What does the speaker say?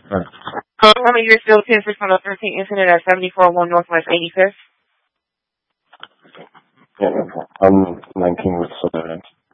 Right. How many years still Tenford from the 13th incident at 7401 Northwest 85th? Yeah, I'm 19 with Sutherland.